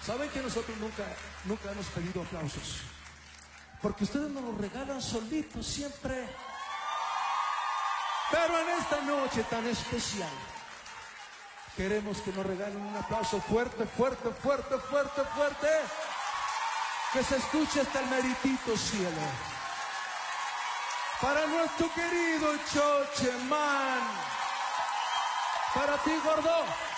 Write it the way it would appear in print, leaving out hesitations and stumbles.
Saben que nosotros nunca hemos pedido aplausos, porque ustedes nos los regalan solitos siempre. Pero en esta noche tan especial, queremos que nos regalen un aplauso fuerte, fuerte, fuerte, fuerte, fuerte, que se escuche hasta el meritito cielo. Para nuestro querido Chocheman. Para ti, gordo.